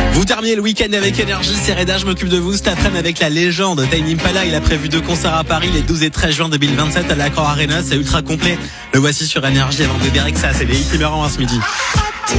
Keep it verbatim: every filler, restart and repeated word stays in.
Vous terminez le week-end avec énergie, c'est Reda, je m'occupe de vous cet après-midi avec la légende Tame Impala. Il a prévu deux concerts à Paris les douze et treize juin deux mille vingt-sept à l'Accor Arena, c'est ultra complet. Le voici sur énergie avant de débarquer que ça, c'est les hits numéro un ce midi.